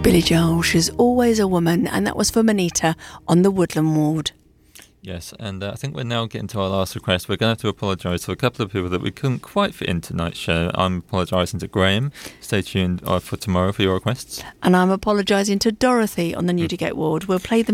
Billy Joel, She's Always a Woman, and that was for Manita on the Woodland Ward. Yes, and I think we're now getting to our last request. We're going to have to apologise to a couple of people that we couldn't quite fit in tonight's show. I'm apologising to Graham. Stay tuned for tomorrow for your requests. And I'm apologising to Dorothy on the Newdigate Ward. We'll play them